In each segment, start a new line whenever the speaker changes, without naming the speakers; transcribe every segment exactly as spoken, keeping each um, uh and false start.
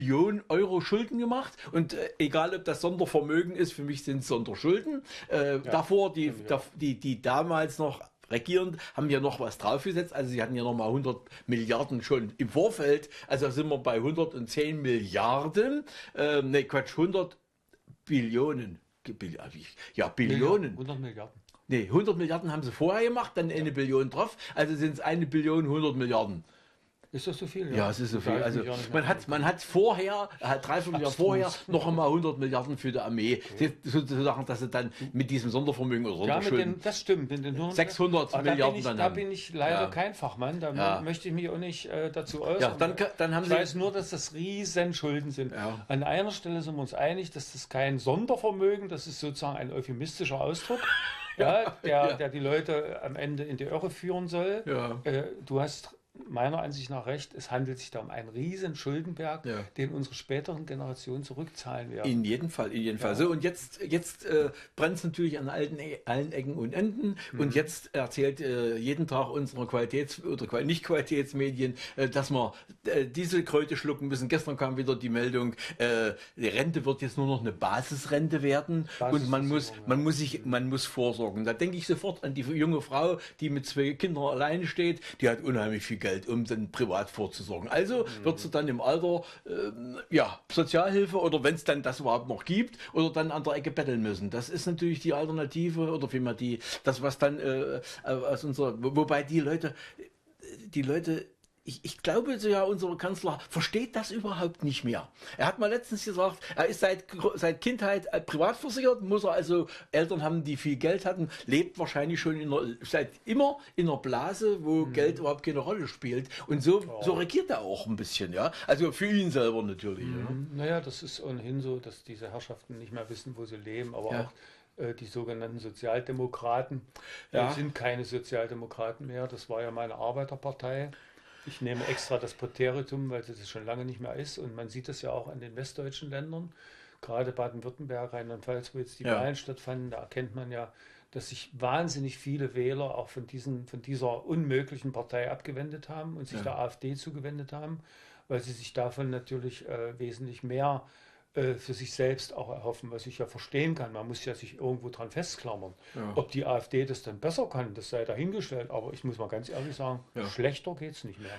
Billionen Euro Schulden gemacht und äh, egal ob das Sondervermögen ist, für mich sind es Sonderschulden. Äh, ja, davor, die, da, die, die damals noch regierend, haben ja noch was draufgesetzt, also sie hatten ja noch mal hundert Milliarden schon im Vorfeld, also sind wir bei hundertzehn Milliarden, äh, ne Quatsch, hundert Billionen, ja Billionen.
hundert Milliarden.
Nee, hundert Milliarden haben sie vorher gemacht, dann eine ja. Billion drauf, also sind es eine Billion hundert Milliarden.
Ist das so viel?
Ja, ja es ist so viel. Also man hat, man hat vorher, hat dreiviertel Jahr vorher noch einmal hundert Milliarden für die Armee, okay. sozusagen, dass sie dann mit diesem Sondervermögen oder
ja, Sonderschulden, den, das stimmt, mit den
sechshundert Milliarden
da bin ich,
dann
da
haben.
bin ich leider ja. kein Fachmann, da
ja.
möchte ich mich auch nicht äh, dazu äußern.
Ja, dann, dann haben
ich
sie
weiß nur, dass das Riesenschulden sind.
Ja.
An einer Stelle sind wir uns einig, dass das kein Sondervermögen, das ist sozusagen ein euphemistischer Ausdruck. Ja, der, ja. der die Leute am Ende in die Irre führen soll.
Ja.
Äh, du hast meiner Ansicht nach recht, es handelt sich da um einen riesen Schuldenberg, ja. den unsere späteren Generationen zurückzahlen werden.
In jedem Fall, in jedem ja. Fall. So, und jetzt, jetzt äh, brennt es natürlich an allen, allen Ecken und Enden. Mhm. Und jetzt erzählt äh, jeden Tag unsere Qualitäts- oder Nicht-Qualitätsmedien, äh, dass wir äh, diese Kröte schlucken müssen. Gestern kam wieder die Meldung, äh, die Rente wird jetzt nur noch eine Basisrente werden. Basis und man muss, ja. man muss sich, man muss vorsorgen. Da denke ich sofort an die junge Frau, die mit zwei Kindern alleine steht. Die hat unheimlich viel Geld, um dann privat vorzusorgen. Also mhm. wird sie dann im Alter äh, ja, Sozialhilfe oder wenn es dann das überhaupt noch gibt oder dann an der Ecke betteln müssen. Das ist natürlich die Alternative oder vielmehr die, das was dann äh, aus unserer, wobei die Leute, die Leute Ich, ich glaube so ja, unser Kanzler versteht das überhaupt nicht mehr. Er hat mal letztens gesagt, er ist seit, seit Kindheit privat versichert, muss er also Eltern haben, die viel Geld hatten, lebt wahrscheinlich schon in einer, seit immer in einer Blase, wo mhm. Geld überhaupt keine Rolle spielt. Und so, oh. so regiert er auch ein bisschen, ja. Also für ihn selber natürlich.
Mhm. Ja. Naja, das ist ohnehin so, dass diese Herrschaften nicht mehr wissen, wo sie leben, aber ja. auch die sogenannten Sozialdemokraten ja. sind keine Sozialdemokraten mehr. Das war ja meine Arbeiterpartei. Ich nehme extra das Präteritum, weil das schon lange nicht mehr ist. Und man sieht das ja auch an den westdeutschen Ländern, gerade Baden-Württemberg, Rheinland-Pfalz, wo jetzt die ja. Wahlen stattfanden. Da erkennt man ja, dass sich wahnsinnig viele Wähler auch von, diesen, von dieser unmöglichen Partei abgewendet haben und sich ja. der AfD zugewendet haben, weil sie sich davon natürlich äh, wesentlich mehr äh, für sich selbst auch erhoffen, was ich ja verstehen kann. Man muss ja sich irgendwo dran festklammern. Ja. Ob die AfD das dann besser kann, das sei dahingestellt. Aber ich muss mal ganz ehrlich sagen, ja. schlechter geht es nicht mehr.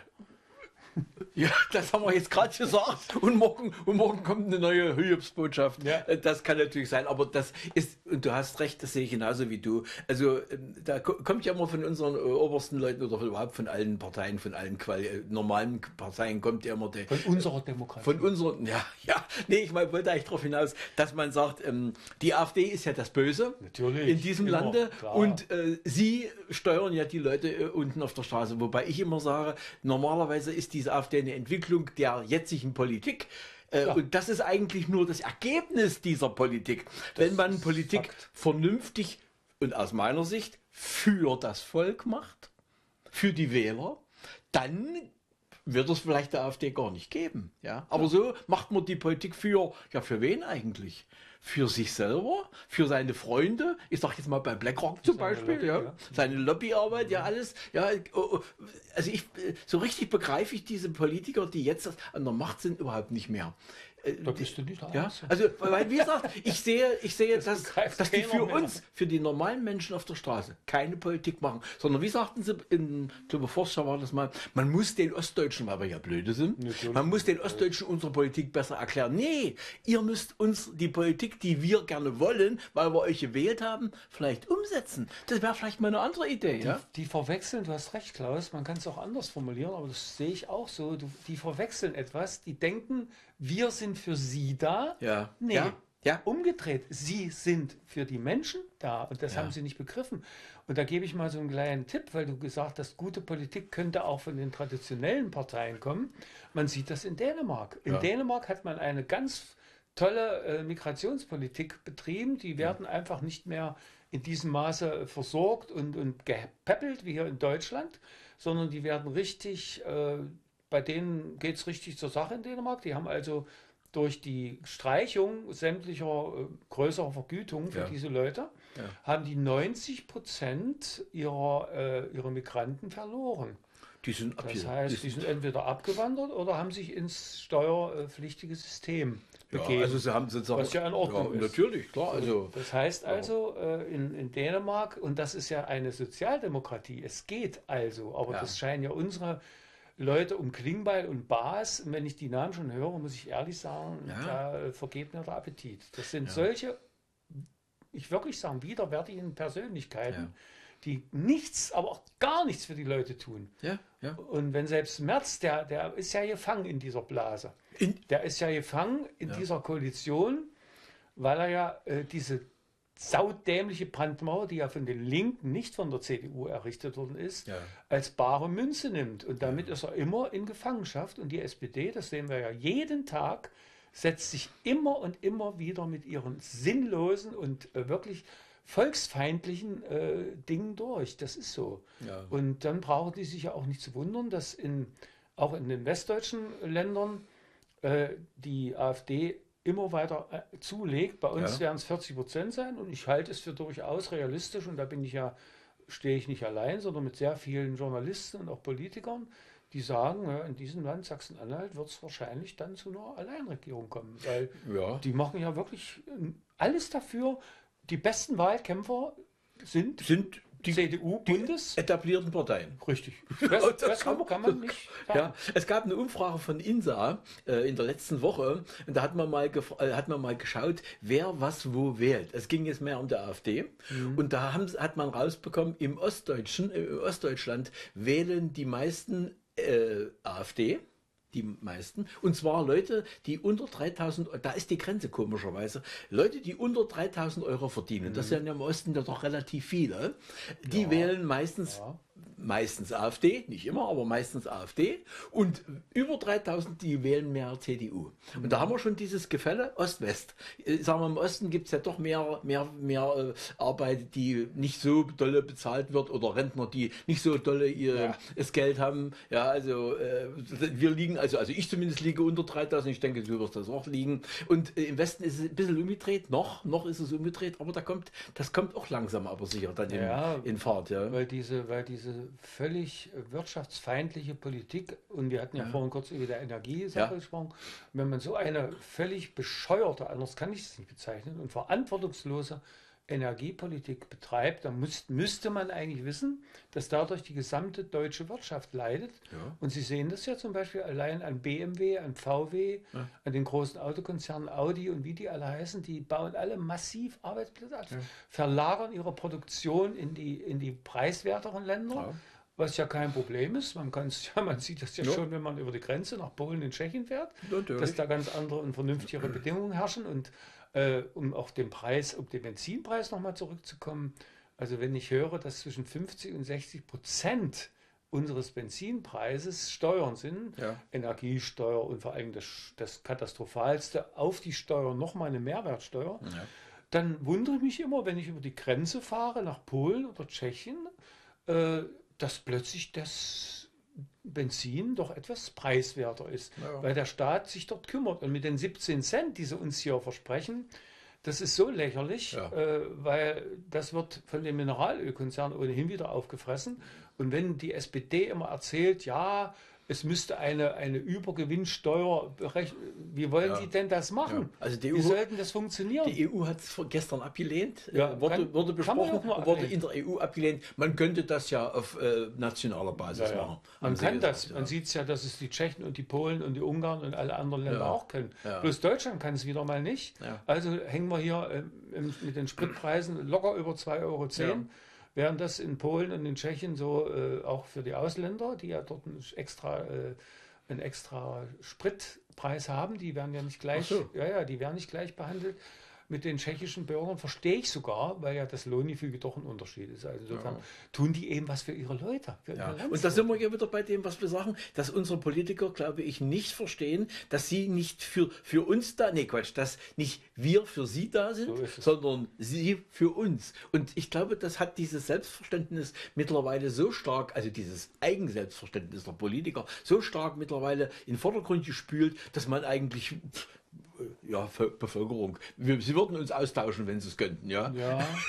Ja, das haben wir jetzt gerade gesagt. Und morgen, und morgen kommt eine neue Hiobsbotschaft. Ja. Das kann natürlich sein, aber das ist, und du hast recht, das sehe ich genauso wie du. Also da kommt ja immer von unseren obersten Leuten oder überhaupt von allen Parteien, von allen Quali normalen Parteien kommt ja immer der...
Von unserer Demokratie.
Von unseren, ja, ja. Nee, ich mal, wollte eigentlich darauf hinaus, dass man sagt, ähm, die AfD ist ja das Böse
natürlich,
in diesem immer, Lande klar. Und äh, sie steuern ja die Leute äh, unten auf der Straße. Wobei ich immer sage, normalerweise ist diese AfD eine Entwicklung der jetzigen Politik. Äh, ja. Und das ist eigentlich nur das Ergebnis dieser Politik. Das Wenn man Politik Fakt. vernünftig und aus meiner Sicht für das Volk macht, für die Wähler, dann wird es vielleicht der AfD gar nicht geben. Ja? Aber ja. so macht man die Politik für, ja, für wen eigentlich? Für sich selber, für seine Freunde. Ich sag jetzt mal bei BlackRock zum seine Beispiel, Lobby, ja. ja. Seine Lobbyarbeit, ja, alles. Ja, also ich, so richtig begreife ich diese Politiker, die jetzt an der Macht sind, überhaupt nicht mehr.
Da bist du nicht da.
Ja, also, weil, wie gesagt, ich sehe, ich sehe, das dass, dass die für mehr. uns, für die normalen Menschen auf der Straße keine Politik machen, sondern wie sagten sie in Tobe Forscher war das mal, man muss den Ostdeutschen, weil wir ja blöde sind, Natürlich. man muss den Ostdeutschen unsere Politik besser erklären. Nee, ihr müsst uns die Politik, die wir gerne wollen, weil wir euch gewählt haben, vielleicht umsetzen. Das wäre vielleicht mal eine andere Idee.
Die,
ja?
die verwechseln, du hast recht, Klaus, man kann es auch anders formulieren, aber das sehe ich auch so. Du, die verwechseln etwas, die denken, wir sind für sie da.
Ja.
Nee,
ja. Ja.
umgedreht. Sie sind für die Menschen da und das ja. haben sie nicht begriffen. Und da gebe ich mal so einen kleinen Tipp, weil du gesagt hast, gute Politik könnte auch von den traditionellen Parteien kommen. Man sieht das in Dänemark. In ja. Dänemark hat man eine ganz tolle äh, Migrationspolitik betrieben. Die werden ja. einfach nicht mehr in diesem Maße versorgt und, und gepäppelt wie hier in Deutschland, sondern die werden richtig... Äh, Bei denen geht es richtig zur Sache in Dänemark. Die haben also durch die Streichung sämtlicher äh, größerer Vergütungen für ja. diese Leute, ja. haben die neunzig Prozent ihrer, äh, ihrer Migranten verloren.
Die sind ab
Das
hier.
heißt,
Die
die
sind,
sind entweder abgewandert oder haben sich ins steuerpflichtige System
ja,
begeben.
also sie haben sozusagen.
Was ja in Ordnung
ja,
ist.
natürlich, klar. Also,
Das heißt also, äh, in, in Dänemark, und das ist ja eine Sozialdemokratie, es geht also, aber
ja.
das scheinen ja unsere Leute um Klingbeil und Baas, und wenn ich die Namen schon höre, muss ich ehrlich sagen,
Ja.
da äh, vergeht mir der Appetit. Das sind
Ja.
solche, ich wirklich sagen, widerwärtigen Persönlichkeiten,
Ja.
die nichts, aber auch gar nichts für die Leute tun.
Ja, ja.
Und wenn selbst Merz, der, der ist ja gefangen in dieser Blase,
In,
der ist ja gefangen in
Ja.
dieser Koalition, weil er ja äh, diese saudämliche Brandmauer, die ja von den Linken, nicht von der C D U errichtet worden ist,
Ja.
als bare Münze nimmt. Und damit ist er immer in Gefangenschaft. Und die S P D, das sehen wir ja jeden Tag, setzt sich immer und immer wieder mit ihren sinnlosen und äh, wirklich volksfeindlichen äh, Dingen durch. Das ist so.
Ja.
Und dann brauchen die sich ja auch nicht zu wundern, dass in, auch in den westdeutschen Ländern äh, die AfD immer weiter äh, zulegt. Bei uns
Ja.
werden es vierzig Prozent sein und ich halte es für durchaus realistisch, und da bin ich ja, stehe ich nicht allein, sondern mit sehr vielen Journalisten und auch Politikern, die sagen, ja, in diesem Land Sachsen-Anhalt wird es wahrscheinlich dann zu einer Alleinregierung kommen, weil
Ja.
die machen ja wirklich äh, alles dafür. Die besten Wahlkämpfer sind
Sind die,
C D U,
die
Bundes.
etablierten Parteien.
Richtig.
Das
Das,
kann
das
man-
kann man nicht sagen.
Ja, es gab eine Umfrage von INSA äh, in der letzten Woche, und da hat man mal gef- äh, hat man mal geschaut, wer was wo wählt. Es ging jetzt mehr um die AfD, und da haben, hat man rausbekommen, im Ostdeutschen, äh, im Ostdeutschland wählen die meisten äh, AfD. Die meisten. Und zwar Leute, die unter dreitausend, da ist die Grenze komischerweise, Leute, die unter dreitausend Euro verdienen. Das sind ja im Osten ja doch relativ viele. Die
Ja.
wählen meistens,
Ja.
meistens AfD, nicht immer, aber meistens AfD. Und über dreitausend, die wählen mehr C D U. Und da haben wir schon dieses Gefälle Ost-West. Äh, Sagen wir, im Osten gibt es ja doch mehr, mehr, mehr äh, Arbeit, die nicht so dolle bezahlt wird, oder Rentner, die nicht so dolle ihr
Ja.
das Geld haben. Ja, also äh, wir liegen, also, also ich zumindest liege unter dreitausend, ich denke, du wirst das auch liegen. Und äh, im Westen ist es ein bisschen umgedreht, noch, noch ist es umgedreht, aber da kommt, das kommt auch langsam, aber sicher dann in,
Ja.
in Fahrt. Ja.
Weil diese, weil diese völlig wirtschaftsfeindliche Politik, und wir hatten ja,
Ja.
vorhin kurz über die Energiesache
Ja.
gesprochen, wenn man so eine völlig bescheuerte, anders kann ich es nicht bezeichnen, und verantwortungslose Energiepolitik betreibt, dann muss, müsste man eigentlich wissen, dass dadurch die gesamte deutsche Wirtschaft leidet.
Ja.
Und Sie sehen das ja zum Beispiel allein an B M W, an V W,
Ja.
an den großen Autokonzernen Audi und wie die alle heißen, die bauen alle massiv Arbeitsplätze ab,
Ja.
verlagern ihre Produktion in die, in die preiswerteren Länder.
Ja.
Was ja kein Problem ist. Man kann es ja, man sieht das ja,
Ja.
schon, wenn man über die Grenze nach Polen und Tschechien fährt,
Natürlich.
dass da ganz andere und vernünftigere Bedingungen herrschen. Und äh, um auf den Preis, um den Benzinpreis nochmal zurückzukommen, also wenn ich höre, dass zwischen fünfzig und sechzig Prozent unseres Benzinpreises Steuern sind,
Ja.
Energiesteuer und vor allem das, das Katastrophalste, auf die Steuer nochmal eine Mehrwertsteuer,
Ja.
dann wundere ich mich immer, wenn ich über die Grenze fahre nach Polen oder Tschechien, äh, dass plötzlich das Benzin doch etwas preiswerter ist,
Ja.
weil der Staat sich dort kümmert. Und mit den siebzehn Cent, die sie uns hier versprechen, das ist so lächerlich,
Ja.
äh, weil das wird von den Mineralölkonzernen ohnehin wieder aufgefressen. Und wenn die S P D immer erzählt, ja, es müsste eine, eine Übergewinnsteuer berechnen, wie wollen
Ja.
Sie denn das machen?
Ja. Also die
Wie
EU
sollten das funktionieren?
Die E U hat es gestern abgelehnt,
Ja,
äh, wurde,
kann-
wurde
kann man
besprochen,
auch mal
wurde
ablehnen.
in der E U abgelehnt. Man könnte das ja auf äh, nationaler Basis
Ja, ja.
machen.
Man
haben sie
kann
gesagt,
das.
ja.
Man sieht es ja, dass es die Tschechen und die Polen und die Ungarn und alle anderen Länder
Ja.
auch können.
Ja.
Bloß Deutschland kann es wieder mal nicht.
Ja.
Also hängen wir hier äh, im- mit den Spritpreisen locker über zwei Euro zehn.
Ja.
Während das in Polen und in Tschechien so äh, auch für die Ausländer, die ja dort einen extra, äh, einen extra Spritpreis haben, die werden ja nicht gleich,
Ach so.
ja, ja, die werden nicht gleich behandelt. Mit den tschechischen Bürgern verstehe ich sogar, weil ja das Lohngefüge doch ein Unterschied ist. Also insofern
Ja.
tun die eben was für ihre Leute. Für
Ja.
ihre
Und da sind wir ja wieder bei dem, was wir sagen, dass unsere Politiker, glaube ich, nicht verstehen, dass sie nicht für, für uns da, nee Quatsch, dass nicht wir für sie da sind,
So ist es.
sondern sie für uns. Und ich glaube, das hat dieses Selbstverständnis mittlerweile so stark, also dieses Eigenselbstverständnis der Politiker, so stark mittlerweile in den Vordergrund gespült, dass man eigentlich, pff, ja, Vö- Bevölkerung, wir, sie würden uns austauschen, wenn sie es könnten, ja.
Ja,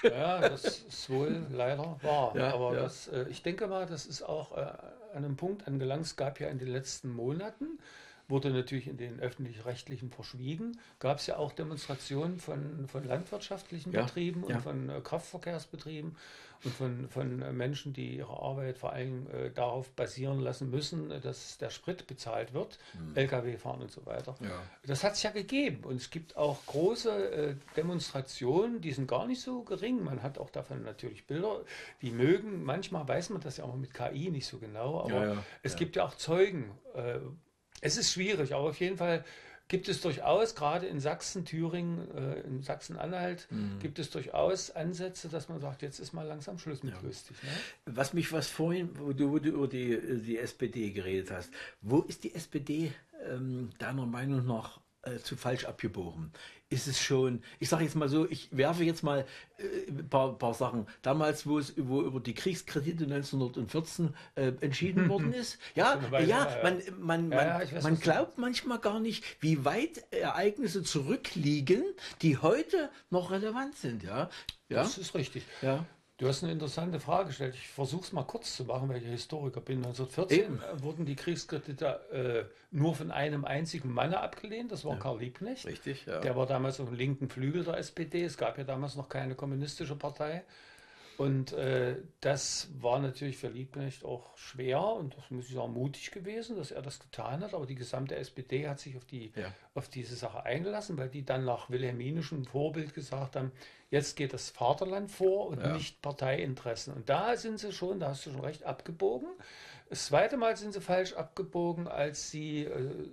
Ja, das ist wohl leider wahr.
Ja,
Aber
ja.
das, äh, ich denke mal, das ist auch äh, an einem Punkt angelangt. Es gab ja in den letzten Monaten, wurde natürlich in den öffentlich-rechtlichen verschwiegen, gab es ja auch Demonstrationen von, von landwirtschaftlichen
Ja,
Betrieben und
ja.
von äh, Kraftverkehrsbetrieben und von, von äh, Menschen, die ihre Arbeit vor allem äh, darauf basieren lassen müssen, äh, dass der Sprit bezahlt wird, L K W fahren und so weiter.
Ja.
Das hat es ja gegeben und es gibt auch große äh, Demonstrationen, die sind gar nicht so gering. Man hat auch davon natürlich Bilder, die mögen, manchmal weiß man das ja auch mit K I nicht so genau, aber
Ja, ja,
es
ja.
gibt ja auch Zeugen. Äh, es ist schwierig, aber auf jeden Fall gibt es durchaus, gerade in Sachsen, Thüringen, äh, in Sachsen-Anhalt,
Mhm.
gibt es durchaus Ansätze, dass man sagt, jetzt ist mal langsam Schluss mit
Ja.
lustig. Ne?
Was mich was vorhin, wo du, wo du über die, die S P D geredet hast, wo ist die S P D ähm, deiner Meinung nach äh, zu falsch abgebogen? Ist es schon, ich sage jetzt mal so, ich werfe jetzt mal äh, ein paar, paar Sachen. Damals, wo es wo über die Kriegskredite neunzehnhundertvierzehn äh, entschieden worden ist. Ja,
Schon eine Weile
ja,
her, ja.
man, man,
Ja,
man,
ja, ich weiß,
man
was du
glaubt manchmal gar nicht, wie weit Ereignisse zurückliegen, die heute noch relevant sind. Ja, ja,
Das ist richtig.
ja.
Du hast eine interessante Frage gestellt. Ich versuche es mal kurz zu machen, weil ich Historiker bin. neunzehnhundertvierzehn
Eben.
äh, wurden die Kriegskredite äh, nur von einem einzigen Mann abgelehnt. Das war
Ja.
Karl Liebknecht.
Richtig, ja.
Der war damals auf dem linken Flügel der S P D. Es gab ja damals noch keine kommunistische Partei. Und äh, das war natürlich für Liebknecht auch schwer und das muss ich sagen mutig gewesen, dass er das getan hat. Aber die gesamte S P D hat sich auf, die,
Ja.
auf diese Sache eingelassen, weil die dann nach wilhelminischem Vorbild gesagt haben, jetzt geht das Vaterland vor und
Ja.
nicht Parteiinteressen. Und da sind sie schon, da hast du schon recht, abgebogen. Das zweite Mal sind sie falsch abgebogen, als sie äh,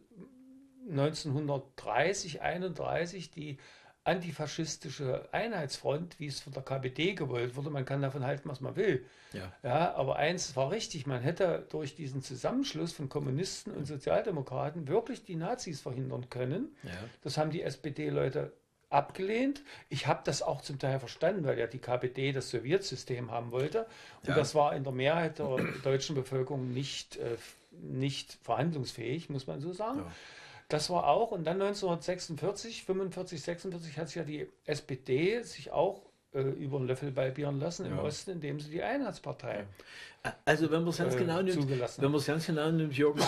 neunzehnhundertdreißig, einunddreißig die antifaschistische Einheitsfront, wie es von der K P D gewollt wurde, man kann davon halten, was man will.
Ja.
Ja, aber eins war richtig, man hätte durch diesen Zusammenschluss von Kommunisten und Sozialdemokraten wirklich die Nazis verhindern können.
Ja.
Das haben die S P D-Leute abgelehnt. Ich habe das auch zum Teil verstanden, weil ja die K P D das Sowjetsystem haben wollte. Und
Ja.
das war in der Mehrheit der deutschen Bevölkerung nicht, äh, nicht verhandlungsfähig, muss man so sagen.
Ja.
Das war auch, und dann neunzehnhundertsechsundvierzig, fünfundvierzig, sechsundvierzig hat sich ja die S P D sich auch äh, über den Löffel balbieren lassen im
Ja.
Osten, indem sie die Einheitspartei
Also wenn man es ganz
äh,
genau nimmt,
zugelassen
wenn
haben.
man es ganz genau nimmt, Jürgen,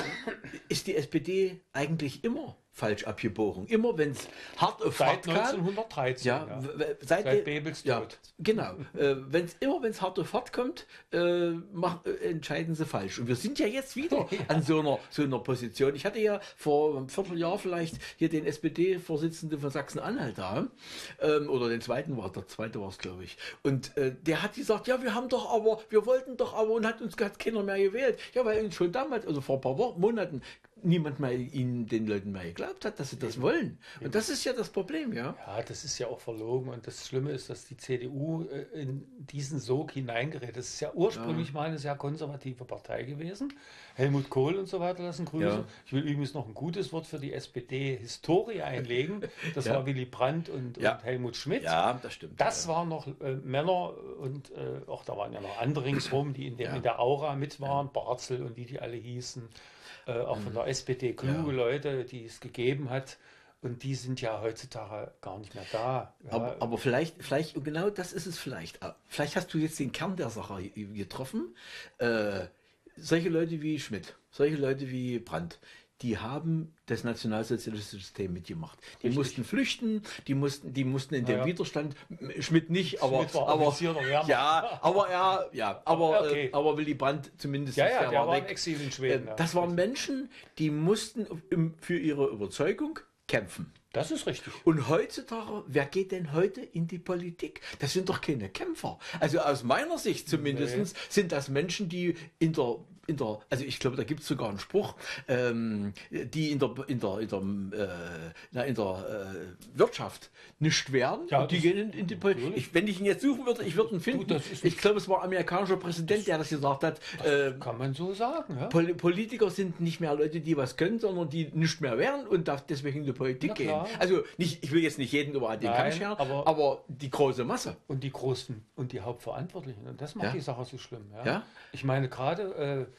ist die S P D eigentlich immer falsch abgebogen. Immer wenn es hart auf
Seit
hart kam.
neunzehnhundertdreizehn,
Ja,
ja.
w- w- seit,
Seit Bebels
ja,
Tod.
genau. äh, wenn's, immer wenn es hart auf hart kommt, äh, mach, äh, entscheiden sie falsch. Und wir sind ja jetzt wieder an so einer, so einer Position. Ich hatte ja vor einem Vierteljahr vielleicht hier den S P D-Vorsitzenden von Sachsen-Anhalt da. Ähm, oder den zweiten war, der zweite war es, glaube ich. Und äh, der hat gesagt, ja, wir haben doch aber, wir wollten doch aber und hat uns hat keiner mehr gewählt. Ja, weil uns schon damals, also vor ein paar Wochen, Monaten, niemand mehr ihnen, den Leuten mehr geglaubt hat, dass sie das wollen. Und das ist ja das Problem, ja.
Ja, das ist ja auch verlogen. Und das Schlimme ist, dass die C D U äh, in diesen Sog hineingerät. Das ist ja ursprünglich mal eine sehr konservative Partei gewesen. Helmut Kohl und so weiter lassen Grüße.
Ja.
Ich will übrigens noch ein gutes Wort für die S P D-Historie einlegen. Das
Ja.
war Willy Brandt und,
Ja.
und Helmut Schmidt.
Ja, das stimmt.
Das
ja.
waren noch äh, Männer und äh, auch da waren ja noch andere ringsrum, die in, dem,
Ja.
in der Aura mit waren, Barzel und wie die alle hießen. Äh, auch von der S P D kluge
Ja.
Leute, die es gegeben hat. Und die sind ja heutzutage gar nicht mehr da. Ja,
Aber, aber vielleicht, vielleicht, genau das ist es vielleicht. Vielleicht hast du jetzt den Kern der Sache getroffen. Äh, solche Leute wie Schmidt, solche Leute wie Brandt, die haben das nationalsozialistische System mitgemacht. Die
Richtig.
mussten flüchten, die mussten, die mussten in
Na
den
ja.
Widerstand. Schmidt nicht, aber,
Schmidt war
aber
Offizier der Wehrmacht.
ja, aber er, ja, aber,
Okay.
äh, aber Willy Brandt zumindest.
ja, ja, der,
war
war
weg.
im Exil in Schweden.
Äh,
ja.
Das waren Menschen, die mussten im- für ihre Überzeugung kämpfen.
Das ist richtig.
Und heutzutage, wer geht denn heute in die Politik? Das sind doch keine Kämpfer. Also aus meiner Sicht zumindest
Nee.
sind das Menschen, die in der, in der, also ich glaube, da gibt es sogar einen Spruch, ähm, die in der, in der, in der, äh, na, in der äh, Wirtschaft nicht werden.
Ja,
und die
das-
gehen in, in die Politik.
natürlich.
Ich, wenn ich ihn jetzt suchen würde, ich würde ihn finden.
das ist
ich glaube, es war ein amerikanischer Präsident, der das gesagt hat. Äh,
Kann man so sagen. Ja?
Pol Politiker sind nicht mehr Leute, die was können, sondern die nicht mehr werden und darf deswegen in die Politik
Na
gehen.
klar.
Also nicht, ich will jetzt nicht jeden über den Kamm
Nein,
scheren,
aber-
aber, die große Masse.
Und die Großen und die Hauptverantwortlichen. Und das macht
Ja.
die Sache so schlimm. Ja?
Ja.
Ich meine, gerade äh,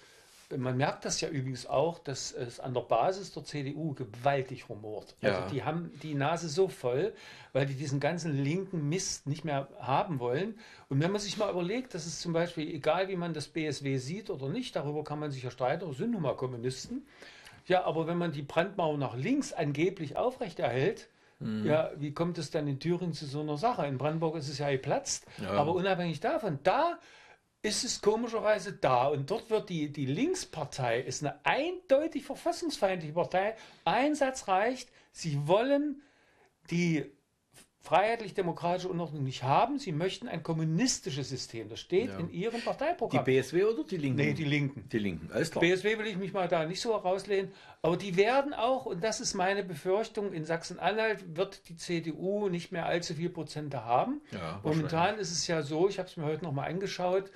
man merkt das ja übrigens auch, dass es an der Basis der C D U gewaltig rumort.
Ja.
Also die haben die Nase so voll, weil die diesen ganzen linken Mist nicht mehr haben wollen. Und wenn man sich mal überlegt, dass es zum Beispiel, egal wie man das B S W sieht oder nicht, darüber kann man sich ja streiten, oder sind nun mal Kommunisten. Ja, aber wenn man die Brandmauer nach links angeblich aufrechterhält, mhm. ja, wie kommt es dann in Thüringen zu so einer Sache? In Brandenburg ist es ja geplatzt, ja. aber unabhängig davon, da ist es komischerweise da. Und dort wird die, die Linkspartei, ist eine eindeutig verfassungsfeindliche Partei. Ein Satz reicht, sie wollen die freiheitlich-demokratische Unordnung nicht haben. Sie möchten ein kommunistisches System. Das steht ja. in ihrem Parteiprogramm.
Die B S W oder die Linken?
Nee, die Linken.
Die Linken, alles klar.
B S W will ich mich mal da nicht so herauslehnen. Aber die werden auch, und das ist meine Befürchtung, in Sachsen-Anhalt wird die C D U nicht mehr allzu viel Prozente haben. Ja, momentan ist es ja so, ich habe es mir heute nochmal angeschaut,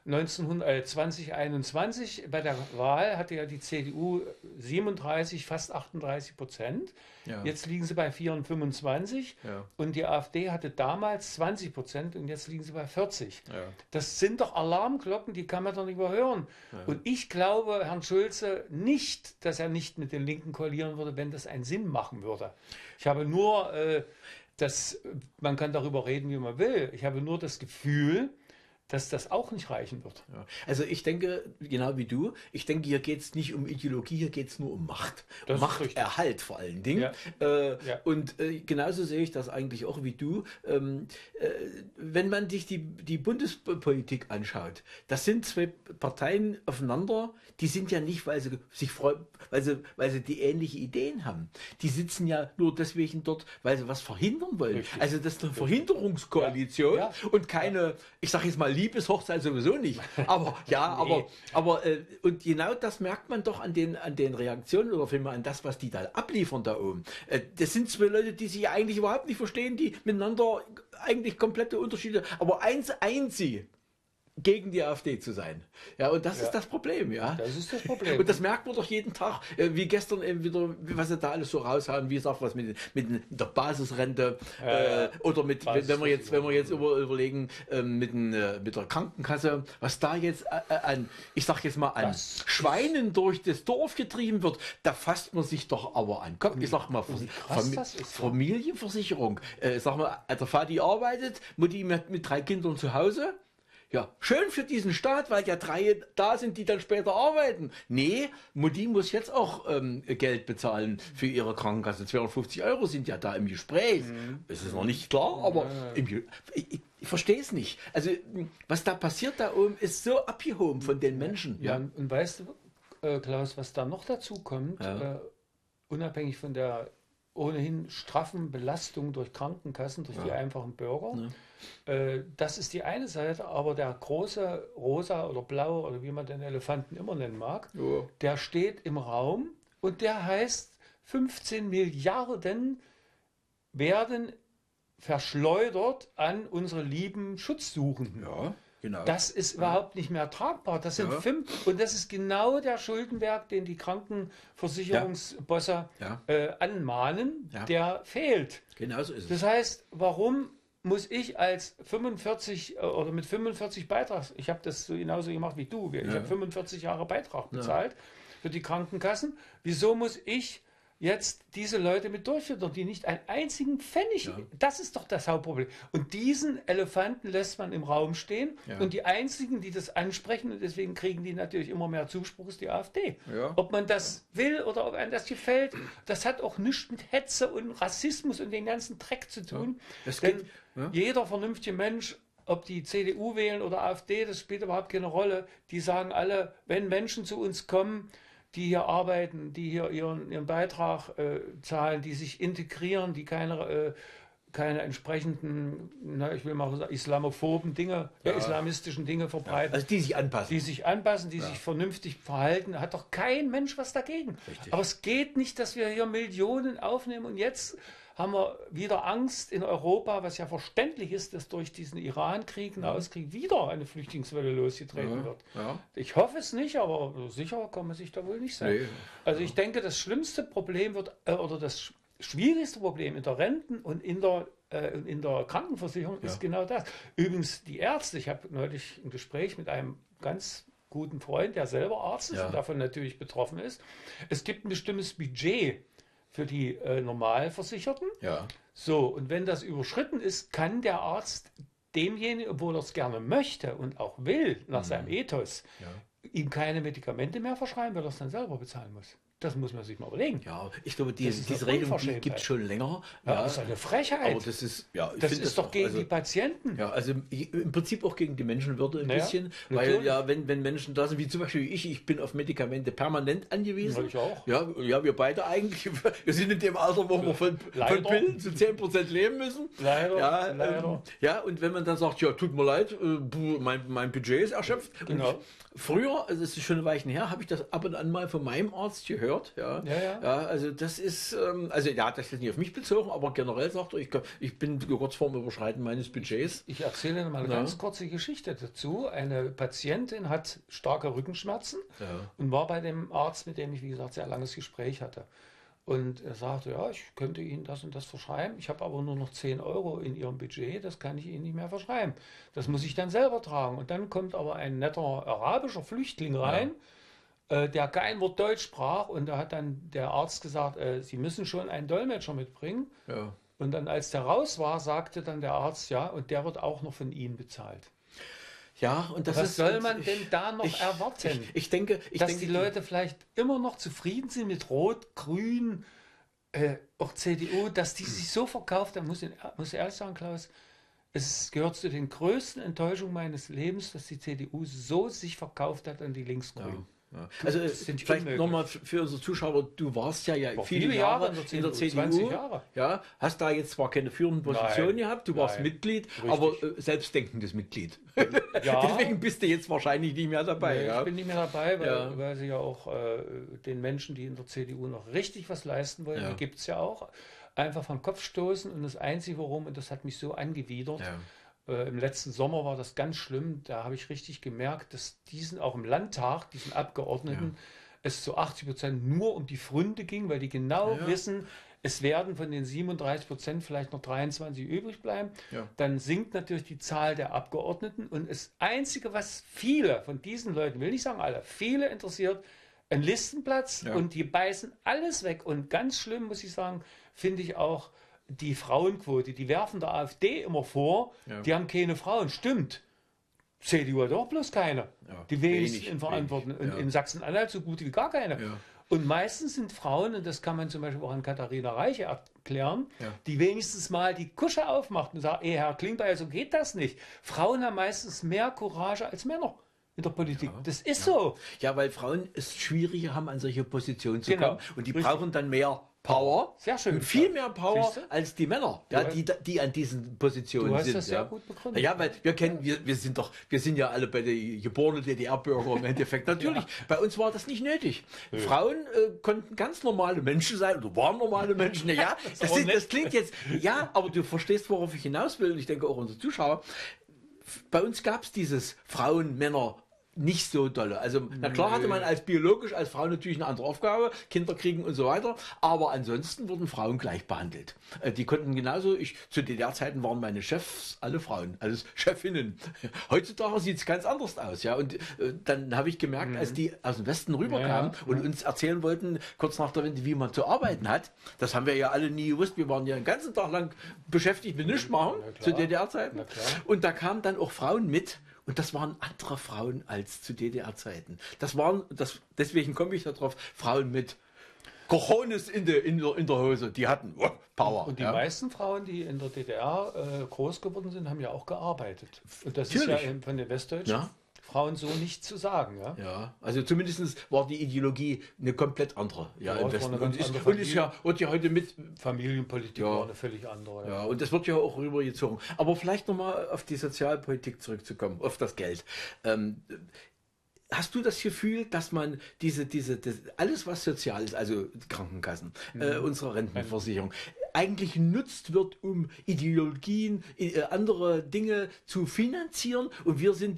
zwanzig einundzwanzig bei der Wahl hatte ja die C D U siebenunddreißig, fast achtunddreißig Prozent. Ja. Jetzt liegen sie bei vierundfünfundzwanzig ja. und die AfD hatte damals zwanzig Prozent und jetzt liegen sie bei vierzig. Ja. Das sind doch Alarmglocken, die kann man doch nicht überhören. Ja. Und ich glaube Herrn Schulze nicht, dass er nicht mit den Linken koalieren würde, wenn das einen Sinn machen würde. Ich habe nur, äh, das, man kann darüber reden, wie man will, ich habe nur das Gefühl, dass das auch nicht reichen wird.
Ja. Also ich denke, genau wie du, ich denke, hier geht es nicht um Ideologie, hier geht es nur um Macht. Das Machterhalt vor allen Dingen. Ja. Äh, ja. Und äh, genauso sehe ich das eigentlich auch wie du. Ähm, äh, wenn man sich die, die Bundespolitik anschaut, das sind zwei Parteien aufeinander, die sind ja nicht, weil sie sich freuen, weil sie, weil sie die ähnliche Ideen haben. Die sitzen ja nur deswegen dort, weil sie was verhindern wollen. Richtig. Also das ist eine Verhinderungskoalition ja. Ja. und keine, ja. ich sage jetzt mal, Liebeshochzeit sowieso nicht. Aber ja, nee. aber, aber äh, und genau das merkt man doch an den, an den Reaktionen oder vielmehr an das, was die da abliefern da oben. Äh, das sind zwei Leute, die sich eigentlich überhaupt nicht verstehen, die miteinander eigentlich komplette Unterschiede, aber eins eint sie. Gegen die AfD zu sein. Ja, und das ja. ist das Problem, ja.
Das ist das Problem.
Und das merkt man doch jeden Tag, wie gestern eben wieder, was sie da alles so raushauen, wie gesagt, was mit, mit der Basisrente äh, äh, oder mit, wenn, wenn wir jetzt, wenn wir jetzt über, überlegen, äh, mit, den, äh, mit der Krankenkasse, was da jetzt äh, an, ich sag jetzt mal, an das Schweinen durch das Dorf getrieben wird, da fasst man sich doch aber an. Komm, ich sag mal, Fam Familienversicherung. Äh, sag mal, der Vati arbeitet, Mutti mit, mit drei Kindern zu Hause. Ja, schön für diesen Staat, weil ja drei da sind, die dann später arbeiten. Nee, Mutti muss jetzt auch ähm, Geld bezahlen für ihre Krankenkasse. zweihundertfünfzig Euro sind ja da im Gespräch. Mhm. Es ist noch nicht klar, aber im, ich, ich verstehe es nicht. Also, was da passiert da oben, ist so abgehoben von den Menschen.
Ja, ja. Und weißt du, äh, Klaus, was da noch dazu kommt, ja. äh, unabhängig von der ohnehin straffen Belastung durch Krankenkassen, durch ja. die einfachen Bürger, ja. Das ist die eine Seite, aber der große rosa oder blaue oder wie man den Elefanten immer nennen mag, ja. der steht im Raum und der heißt, fünfzehn Milliarden werden verschleudert an unsere lieben Schutzsuchenden.
Ja, genau.
Das ist ja. überhaupt nicht mehr tragbar. Das sind ja. fünf und das ist genau der Schuldenberg, den die Krankenversicherungsbosse ja. Ja. Äh, anmahnen, ja. der fehlt.
Genau so ist es.
Das heißt, warum muss ich als fünfundvierzig oder mit fünfundvierzig Beitrags, ich habe das so genauso gemacht wie du, ich ja. habe fünfundvierzig Jahre Beitrag bezahlt ja. für die Krankenkassen. Wieso muss ich jetzt diese Leute mit durchführen, die nicht einen einzigen Pfennig, ja. das ist doch das Hauptproblem. Und diesen Elefanten lässt man im Raum stehen ja. und die einzigen, die das ansprechen, und deswegen kriegen die natürlich immer mehr Zuspruch, ist die AfD. Ja. Ob man das will oder ob einem das gefällt, das hat auch nichts mit Hetze und Rassismus und den ganzen Dreck zu tun. Ja. Denn geht, ja. jeder vernünftige Mensch, ob die C D U wählen oder AfD, das spielt überhaupt keine Rolle. Die sagen alle, wenn Menschen zu uns kommen, die hier arbeiten, die hier ihren, ihren Beitrag äh, zahlen, die sich integrieren, die keine, äh, keine entsprechenden, na, ich will mal sagen, islamophoben Dinge, ja. äh, islamistischen Dinge verbreiten.
Ja. Also die sich anpassen.
Die sich anpassen, die ja. sich vernünftig verhalten, hat doch kein Mensch was dagegen. Richtig. Aber es geht nicht, dass wir hier Millionen aufnehmen und jetzt haben wir wieder Angst in Europa, was ja verständlich ist, dass durch diesen Iran-Krieg, Nahostkrieg wieder eine Flüchtlingswelle losgetreten ja, wird. Ja. Ich hoffe es nicht, aber sicher kann man sich da wohl nicht sein. Nee. Also ich denke, das schlimmste Problem wird, äh, oder das schwierigste Problem in der Renten- und in der, äh, in der Krankenversicherung ja. ist genau das. Übrigens die Ärzte, ich habe neulich ein Gespräch mit einem ganz guten Freund, der selber Arzt ist
Ja.
und davon natürlich betroffen ist. Es gibt ein bestimmtes Budget für die äh, Normalversicherten.
Ja.
So, und wenn das überschritten ist, kann der Arzt demjenigen, obwohl er es gerne möchte und auch will, nach
Mhm.
seinem Ethos,
Ja.
ihm keine Medikamente mehr verschreiben, weil er es dann selber bezahlen muss. Das muss man sich mal überlegen.
Ja, ich glaube, die,
Das ist
diese
eine
Regelung die
Unverschämtheit.
gibt es schon länger.
Ja,
Ja,
das ist eine Frechheit.
aber das ist, ja, ich
das
finde
ist doch
auch,
gegen
also,
die Patienten.
Ja, also im Prinzip auch gegen die Menschenwürde ein
Naja,
bisschen, weil
natürlich.
ja, wenn, wenn Menschen da sind, wie zum Beispiel ich, ich bin auf Medikamente permanent angewiesen.
Ja, ich auch.
Ja, ja, wir beide eigentlich. Wir sind in dem Alter, wo wir von,
Leider.
von Pillen zu zehn Prozent leben müssen.
Leider,
Ja,
leider.
ähm, ja, und wenn man dann sagt, ja, tut mir leid, äh, puh, mein, mein Budget ist erschöpft.
Genau.
Und ich, früher, also es ist schon ein Weichen her, habe ich das ab und an mal von meinem Arzt gehört. Ja,
Ja, ja.
ja also das ist, ähm, also ja, das ist nicht auf mich bezogen, aber generell sagt er, ich, ich bin kurz vorm Überschreiten meines Budgets.
Ich erzähle Ihnen mal eine
Ja.
ganz kurze Geschichte dazu. Eine Patientin hat starke Rückenschmerzen
Ja.
und war bei dem Arzt, mit dem ich, wie gesagt, sehr langes Gespräch hatte. Und er sagte, ja, ich könnte Ihnen das und das verschreiben. Ich habe aber nur noch zehn Euro in Ihrem Budget, das kann ich Ihnen nicht mehr verschreiben. Das muss ich dann selber tragen. Und dann kommt aber ein netter arabischer Flüchtling rein, äh, der kein Wort Deutsch sprach. Und da hat dann der Arzt gesagt, äh, Sie müssen schon einen Dolmetscher mitbringen.
Ja.
Und dann, als der raus war, sagte dann der Arzt, ja, und der wird auch noch von Ihnen bezahlt.
Ja, und das
Was
ist,
soll man
ich,
denn da noch
ich,
erwarten?
Ich, ich denke, ich
Dass
denke,
die Leute vielleicht immer noch zufrieden sind mit Rot, Grün, äh, auch C D U, dass die sich so verkauft haben, muss ich, muss ich ehrlich sagen, Klaus, es gehört zu den größten Enttäuschungen meines Lebens, dass die C D U so sich verkauft hat an die Linksgrünen.
Ja. Also
Das sind
vielleicht
unmöglich.
nochmal für unsere Zuschauer, du warst ja, ja
War
viele,
viele
Jahre,
Jahre
in der C D U,
zwanzig Jahre.
Ja, hast da jetzt zwar keine führende Position
Nein,
gehabt, du warst
nein,
Mitglied,
richtig.
aber äh, selbstdenkendes Mitglied.
Ja.
Deswegen bist du jetzt wahrscheinlich nicht mehr dabei.
Nee,
ja?
Ich bin nicht mehr dabei, weil,
Ja.
weil sie ja auch äh, den Menschen, die in der C D U noch richtig was leisten wollen,
Ja.
die gibt es ja auch, einfach vom Kopf stoßen. Und das Einzige, warum, und das hat mich so angewidert,
Ja.
Äh, im letzten Sommer war das ganz schlimm. Da habe ich richtig gemerkt, dass diesen auch im Landtag, diesen Abgeordneten, es zu achtzig Prozent nur um die Fründe ging, weil die genau
Ja.
wissen, es werden von den siebenunddreißig Prozent vielleicht noch dreiundzwanzig übrig bleiben.
Ja.
Dann sinkt natürlich die Zahl der Abgeordneten. Und das Einzige, was viele von diesen Leuten, will nicht sagen alle, viele interessiert, ein Listenplatz,
Ja.
und die beißen alles weg. Und ganz schlimm, muss ich sagen, finde ich auch die Frauenquote. Die werfen der AfD immer vor,
Ja.
die haben keine Frauen. Stimmt. C D U hat auch bloß keine.
Ja,
Die wenigsten
wenig,
in Verantwortung.
wenig,
In,
ja.
in Sachsen-Anhalt so gut wie gar keine.
Ja.
Und meistens sind Frauen, und das kann man zum Beispiel auch an Katharina Reiche erklären,
Ja.
die wenigstens mal die Kusche aufmacht und sagt, ey, Herr Klingbeil, so geht das nicht. Frauen haben meistens mehr Courage als Männer in der Politik.
Ja.
Das ist so.
Ja, weil Frauen es schwieriger haben, an solche Positionen zu
Genau.
kommen. Und die
Richtig.
brauchen dann mehr Power.
Sehr schön
Viel
gesagt.
mehr Power
Siehst du?
als die Männer, ja,
Du
die, die an diesen Positionen
Du hast
sind.
das sehr
ja.
gut begründet.
Ja, weil wir kennen, wir, wir sind doch, wir sind ja alle bei der geborenen D D R-Bürger im Endeffekt. Natürlich, bei uns war das nicht nötig. Frauen äh, konnten ganz normale Menschen sein oder waren normale Menschen. Na ja, das,
aber
ist,
nett.
das klingt jetzt, ja, aber du verstehst, worauf ich hinaus will. Und ich denke auch unsere Zuschauer. Bei uns gab es dieses Frauen, Männer, nicht so dolle. Also, na klar hatte man als biologisch, als Frau natürlich eine andere Aufgabe, Kinder kriegen und so weiter, aber ansonsten wurden Frauen gleich behandelt. Äh, Die konnten genauso, ich, zu D D R-Zeiten waren meine Chefs alle Frauen, alles Chefinnen. Heutzutage sieht es ganz anders aus, ja, und äh, dann habe ich gemerkt, als die aus dem Westen rüberkamen
Ja, ja.
und uns erzählen wollten, kurz nach der Wende, wie man zu arbeiten hat, das haben wir ja alle nie gewusst, wir waren ja den ganzen Tag lang beschäftigt mit nichts machen,
Na klar.
zu D D R-Zeiten,
Na klar.
und da kamen dann auch Frauen mit. Und das waren andere Frauen als zu D D R-Zeiten. Das waren, das, deswegen komme ich darauf, Frauen mit Cojones in der, in der, in der Hose. Die hatten oh, Power.
Und die
ja.
meisten Frauen, die in der D D R äh, groß geworden sind, haben ja auch gearbeitet. Und das
Natürlich.
ist ja eben von den westdeutschen
Ja.
Frauen so nicht zu sagen. Ja?
Ja, also zumindest war die Ideologie eine komplett andere. Ja,
Ja,
im
es war
Westen.
eine
Und
ganz
ist,
andere
und ist ja, wird ja heute mit.
Familienpolitik
Ja.
war eine völlig andere.
Ja, und das wird ja auch rübergezogen. Aber vielleicht nochmal auf die Sozialpolitik zurückzukommen, auf das Geld. Ähm, Hast du das Gefühl, dass man diese, diese, das, alles was sozial ist, also Krankenkassen, äh, unsere Rentenversicherung, eigentlich genutzt wird, um Ideologien, äh, andere Dinge zu finanzieren, und wir sind die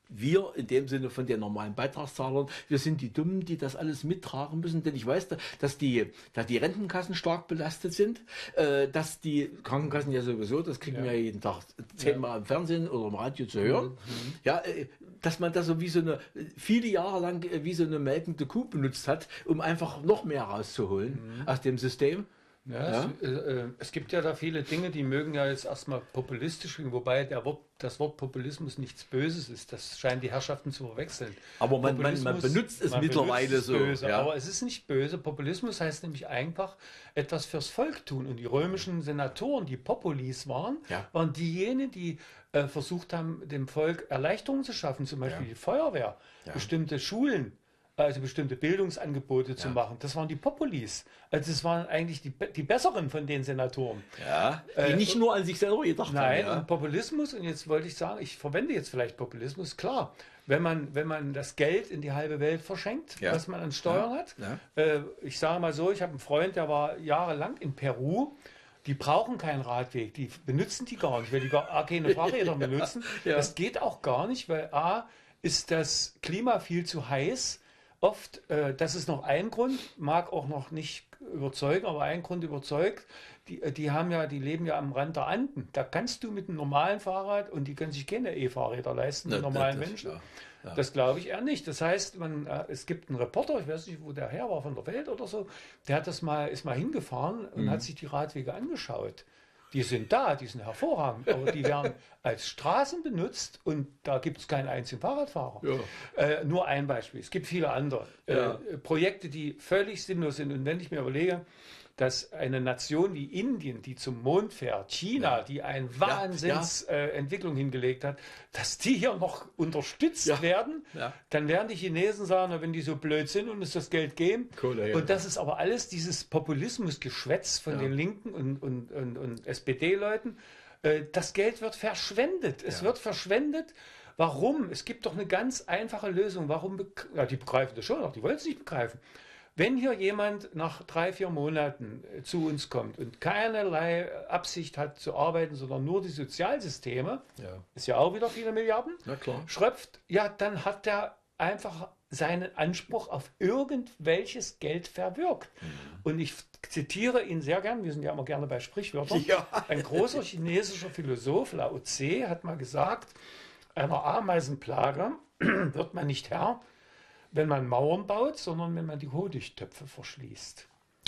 wir in dem Sinne von den normalen Beitragszahlern, wir sind die Dummen, die das alles mittragen müssen, denn ich weiß, dass die, dass die Rentenkassen stark belastet sind, äh, dass die Krankenkassen ja sowieso, das kriegen wir ja jeden Tag zehnmal ja. im Fernsehen oder im Radio zu hören, mhm. ja, äh, dass man das so wie so eine, viele Jahre lang äh, wie so eine melkende Kuh benutzt hat, um einfach noch mehr rauszuholen mhm. aus dem System.
Ja, ja. Es, äh, es gibt ja da viele Dinge, die mögen ja jetzt erstmal populistisch klingen, wobei der Wort, das Wort Populismus nichts Böses ist. Das scheinen die Herrschaften zu verwechseln.
Aber man, man, man benutzt es man mittlerweile benutzt es so.
Böse, ja. Aber es ist nicht böse. Populismus heißt nämlich einfach etwas fürs Volk tun. Und die römischen Senatoren, die Populis waren, ja. waren diejenigen, die äh, versucht haben, dem Volk Erleichterungen zu schaffen. Zum Beispiel ja. die Feuerwehr, ja. bestimmte Schulen. Also bestimmte Bildungsangebote ja. zu machen. Das waren die Populis. Also das waren eigentlich die, die besseren von den Senatoren.
Ja, die äh, nicht nur an sich selber gedacht
nein, haben. Nein,
ja.
und Populismus, und jetzt wollte ich sagen, ich verwende jetzt vielleicht Populismus, klar. Wenn man, wenn man das Geld in die halbe Welt verschenkt, ja. was man an Steuern ja. hat. Ja. Äh, ich sage mal so, ich habe einen Freund, der war jahrelang in Peru. Die brauchen keinen Radweg, die benutzen die gar nicht, weil die gar keine Fahrräder benutzen. Ja. Das geht auch gar nicht, weil A, ist das Klima viel zu heiß. Oft, äh, das ist noch ein Grund, mag auch noch nicht überzeugen, aber ein Grund überzeugt, die, die haben ja, die leben ja am Rand der Anden. Da kannst du mit einem normalen Fahrrad, und die können sich keine E-Fahrräder leisten, die normalen das, Menschen. Ja, ja. Das glaube ich eher nicht. Das heißt, man, äh, es gibt einen Reporter, ich weiß nicht, wo der her war, von der Welt oder so, der hat das mal, ist mal hingefahren und mhm. hat sich die Radwege angeschaut. Die sind da, die sind hervorragend, aber die werden als Straßen benutzt und da gibt es keinen einzigen Fahrradfahrer. Ja. Äh, nur ein Beispiel. Es gibt viele andere ja. äh, Projekte, die völlig sinnlos sind. Und wenn ich mir überlege, dass eine Nation wie Indien, die zum Mond fährt, China, ja. die eine Wahnsinnsentwicklung ja, ja. äh, hingelegt hat, dass die hier noch unterstützt ja. werden, ja. dann werden die Chinesen sagen, wenn die so blöd sind und uns das Geld geben. Cool, ja. Und das ist aber alles dieses Populismusgeschwätz von ja. den Linken und, und, und, und S P D-Leuten. Äh, das Geld wird verschwendet. Es ja. wird verschwendet. Warum? Es gibt doch eine ganz einfache Lösung. Warum? Ja, die begreifen das schon, aber die wollen es nicht begreifen. Wenn hier jemand nach drei, vier Monaten zu uns kommt und keinerlei Absicht hat zu arbeiten, sondern nur die Sozialsysteme, ja. ist ja auch wieder viele Milliarden, schröpft, ja, dann hat der einfach seinen Anspruch auf irgendwelches Geld verwirkt. Mhm. Und ich zitiere ihn sehr gern, wir sind ja immer gerne bei Sprichwörtern, ja. ein großer chinesischer Philosoph, Lao Tse, hat mal gesagt, einer Ameisenplage wird man nicht Herr, wenn man Mauern baut, sondern wenn man die Honigtöpfe verschließt.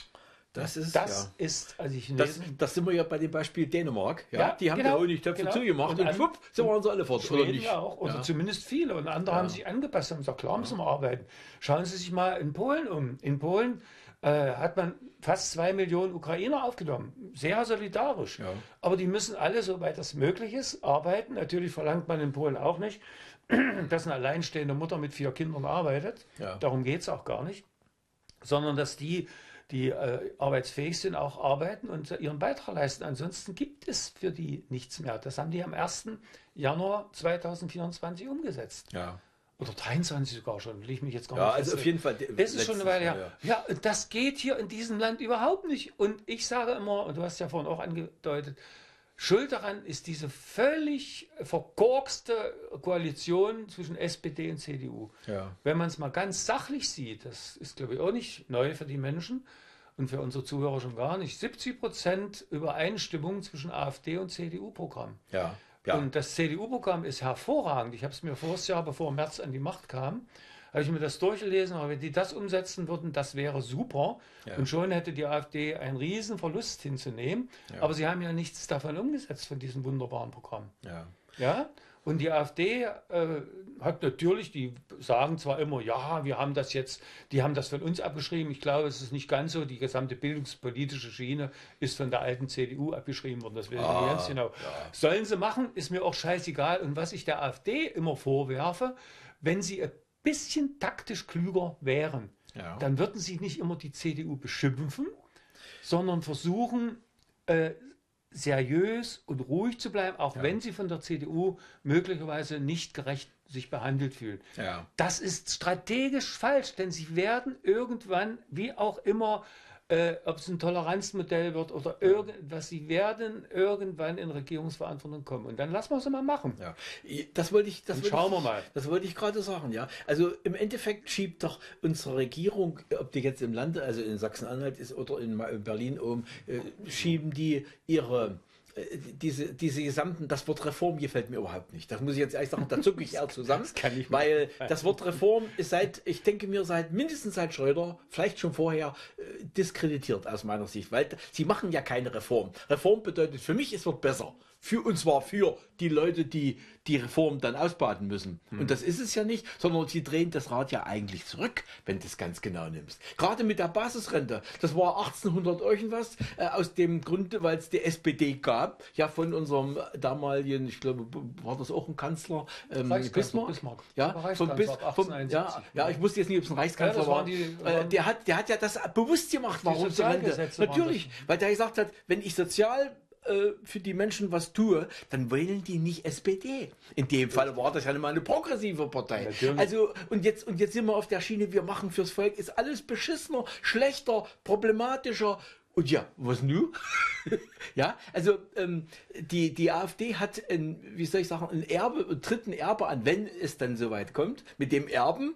Das ist,
das
ja.
ist also ich
das, das sind wir ja bei dem Beispiel Dänemark. Ja, ja die haben genau, die Honigtöpfe genau. zugemacht und, und schwupp, so waren sie alle fort.
Schweden oder nicht? Ja auch, oder ja. zumindest viele. Und andere ja. haben sich angepasst und haben gesagt, klar müssen wir arbeiten. Schauen Sie sich mal in Polen um. In Polen äh, hat man fast zwei Millionen Ukrainer aufgenommen. Sehr solidarisch. Ja. Aber die müssen alle, soweit das möglich ist, arbeiten. Natürlich verlangt man in Polen auch nicht, dass eine alleinstehende Mutter mit vier Kindern arbeitet. Ja. Darum geht es auch gar nicht. Sondern dass die, die äh, arbeitsfähig sind, auch arbeiten und ihren Beitrag leisten. Ansonsten gibt es für die nichts mehr. Das haben die am ersten Januar zweitausendvierundzwanzig umgesetzt. Ja. Oder dreiundzwanzig sogar schon, will ich mich jetzt gar
ja,
nicht
also auf jeden Fall.
Das ist schon eine Weile her. Ja. ja, das geht hier in diesem Land überhaupt nicht. Und ich sage immer, und du hast ja vorhin auch angedeutet, Schuld daran ist diese völlig verkorkste Koalition zwischen S P D und C D U. Ja. Wenn man es mal ganz sachlich sieht, das ist, glaube ich, auch nicht neu für die Menschen und für unsere Zuhörer schon gar nicht, siebzig Prozent Übereinstimmung zwischen AfD und C D U-Programm. Ja. Ja. Und das C D U-Programm ist hervorragend. Ich habe es mir voriges Jahr, bevor Merz an die Macht kam, habe ich mir das durchgelesen, aber wenn die das umsetzen würden, das wäre super. Ja. Und schon hätte die AfD einen riesen Verlust hinzunehmen. Ja. Aber sie haben ja nichts davon umgesetzt, von diesem wunderbaren Programm. Ja. Ja? Und die AfD äh, hat natürlich, die sagen zwar immer, ja, wir haben das jetzt, die haben das von uns abgeschrieben. Ich glaube, es ist nicht ganz so. Die gesamte bildungspolitische Schiene ist von der alten C D U abgeschrieben worden. Das weiß ich ah, nicht ganz genau. Ja. Sollen sie machen, ist mir auch scheißegal. Und was ich der AfD immer vorwerfe, wenn sie bisschen taktisch klüger wären, ja. dann würden sie nicht immer die C D U beschimpfen, sondern versuchen, äh, seriös und ruhig zu bleiben, auch ja. wenn sie von der C D U möglicherweise nicht gerecht sich behandelt fühlen. Ja. Das ist strategisch falsch, denn sie werden irgendwann, wie auch immer, äh, ob es ein Toleranzmodell wird oder irgendwas. Sie werden irgendwann in Regierungsverantwortung kommen. Und dann lassen wir es mal machen.
Ja. Das wollte ich, das
Dann
wollte
schauen
ich,
wir mal.
Das wollte ich gerade sagen, ja. Also im Endeffekt schiebt doch unsere Regierung, ob die jetzt im Land, also in Sachsen-Anhalt ist oder in Berlin oben, äh, schieben die ihre Diese, diese gesamten, das Wort Reform gefällt mir überhaupt nicht. Das muss ich jetzt ehrlich sagen, da zucke ich eher zusammen. Das kann ich weil das Wort Reform ist seit, ich denke mir, seit mindestens seit Schröder, vielleicht schon vorher, äh, diskreditiert aus meiner Sicht. Weil sie machen ja keine Reform. Reform bedeutet für mich, es wird besser. Für, und zwar für die Leute, die die Reform dann ausbaden müssen. Hm. Und das ist es ja nicht, sondern sie drehen das Rad ja eigentlich zurück, wenn du es ganz genau nimmst. Gerade mit der Basisrente. Das war achtzehnhundert irgendwas, äh, aus dem Grunde, weil es die S P D gab, ja von unserem damaligen, ich glaube, war das auch ein Kanzler, ähm, Bismarck? Bismarck. Ja, von Bis, vom, ja, ja, ich wusste jetzt nicht, ob es ein Reichskanzler ja, war. Die, äh, der, hat, der hat ja das bewusst gemacht, warum die Rente. Natürlich, weil der gesagt hat, wenn ich sozial für die Menschen was tue, dann wählen die nicht S P D. In dem Fall war das ja immer eine progressive Partei. Natürlich. Also, und jetzt, und jetzt sind wir auf der Schiene, wir machen fürs Volk, ist alles beschissener, schlechter, problematischer. Und ja, was nun? Ja, also ähm, die, die AfD hat, ein, wie soll ich sagen, ein Erbe, einen dritten Erbe an, wenn es dann soweit kommt, mit dem Erben.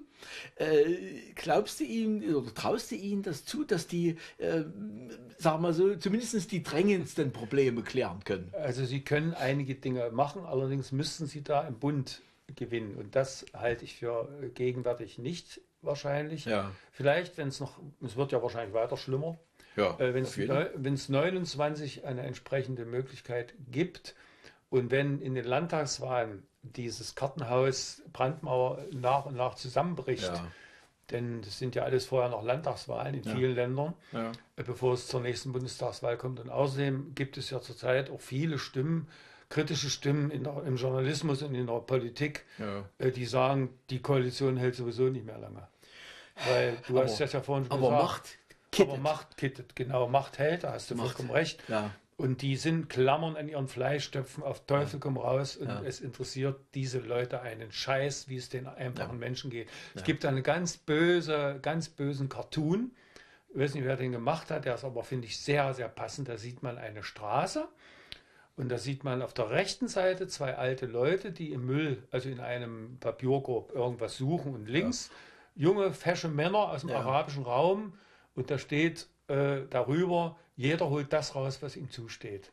Äh, glaubst du ihnen oder traust du ihnen das zu, dass die, äh, sagen wir so, zumindest die drängendsten Probleme klären können?
Also sie können einige Dinge machen, allerdings müssten sie da im Bund gewinnen. Und das halte ich für gegenwärtig nicht wahrscheinlich. Ja. Vielleicht, wenn es noch, es wird ja wahrscheinlich weiter schlimmer. Ja, äh, wenn es neunundzwanzig eine entsprechende Möglichkeit gibt und wenn in den Landtagswahlen dieses Kartenhaus Brandmauer nach und nach zusammenbricht, ja. Denn das sind ja alles vorher noch Landtagswahlen in ja. vielen Ländern, ja. äh, bevor es zur nächsten Bundestagswahl kommt. Und außerdem gibt es ja zurzeit auch viele Stimmen, kritische Stimmen in der, im Journalismus und in der Politik, ja. äh, die sagen, die Koalition hält sowieso nicht mehr lange. Weil du
aber,
hast das ja vorhin schon
aber
gesagt.
Macht
kittet. Aber Macht kittet, genau. Macht hält, da hast du Macht. vollkommen recht. Ja. Und die sind Klammern an ihren Fleischtöpfen, auf Teufel komm raus. Und ja. es interessiert diese Leute einen Scheiß, wie es den einfachen ja. Menschen geht. Ja. Es gibt einen ganz böse, ganz bösen Cartoon. Ich weiß nicht, wer den gemacht hat. Der ist aber, finde ich, sehr, sehr passend. Da sieht man eine Straße. Und da sieht man auf der rechten Seite zwei alte Leute, die im Müll, also in einem Papierkorb, irgendwas suchen. Und links ja. junge, fesche Männer aus dem ja. arabischen Raum. Und da steht äh, darüber, jeder holt das raus, was ihm zusteht.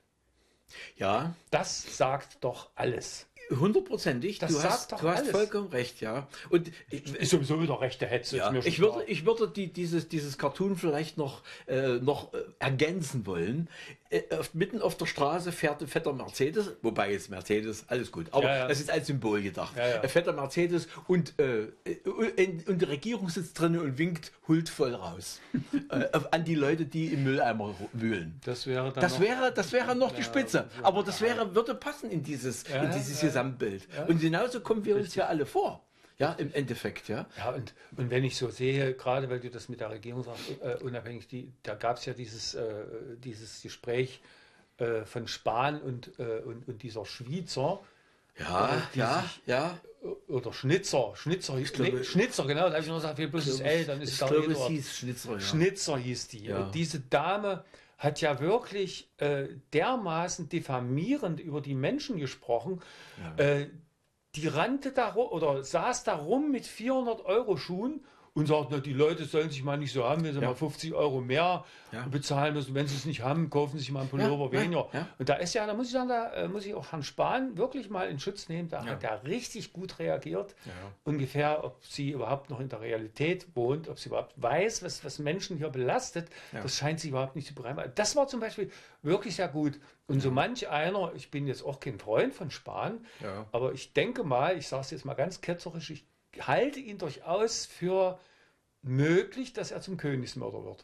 Ja.
Das sagt doch alles.
Hundertprozentig. Du hast, du hast vollkommen recht, ja. Und
ist sowieso wieder rechte Hetze.
Ja. Ich würde, ich würde die, dieses, dieses Cartoon vielleicht noch, äh, noch äh, ergänzen wollen. Äh, auf, mitten auf der Straße fährt ein fetter Mercedes, wobei jetzt Mercedes, alles gut, aber ja, ja. das ist als Symbol gedacht. Ja, ja. Ein fetter Mercedes und, äh, in, und die Regierung sitzt drin und winkt huldvoll raus. äh, an die Leute, die im Mülleimer wühlen.
Das wäre dann
das
noch,
wäre, das wäre noch die Spitze. Ja, aber das wäre, würde passen in dieses, ja, in dieses ja, Gesamtbild. Ja. Und genauso kommen wir uns ja alle vor. Ja, im Endeffekt, ja.
Ja, und, und wenn ich so sehe, gerade weil du das mit der Regierung sagst, äh, unabhängig, die, da gab es ja dieses, äh, dieses Gespräch äh, von Spahn und, äh, und, und dieser Schweizer.
Ja, äh, ja,
sich,
ja.
Oder Schnitzer, Schnitzer, ich glaube, nee, Schnitzer, genau, da habe ich nur gesagt, bloß das L, dann ist es da
glaube, es hieß Schnitzer, ja.
Schnitzer hieß die. Ja. Und diese Dame hat ja wirklich äh, dermaßen diffamierend über die Menschen gesprochen, ja. äh, die rannte da rum oder saß da rum mit vierhundert Euro Schuhen und sagt, na, die Leute sollen sich mal nicht so haben, wenn sie ja. mal fünfzig Euro mehr ja. bezahlen müssen. Wenn sie es nicht haben, kaufen sie sich mal einen Pullover ja. weniger. Ja. Und da ist ja, da muss ich sagen, da äh, muss ich auch Herrn Spahn wirklich mal in Schutz nehmen. Da ja. hat er richtig gut reagiert. Ja. Ungefähr, ob sie überhaupt noch in der Realität wohnt, ob sie überhaupt weiß, was, was Menschen hier belastet. Ja. Das scheint sie überhaupt nicht zu bereichern. Das war zum Beispiel wirklich sehr gut. Und ja. so manch einer, ich bin jetzt auch kein Freund von Spahn, ja. aber ich denke mal, ich sage es jetzt mal ganz ketzerisch, ich halte ihn durchaus für möglich, dass er zum Königsmörder wird.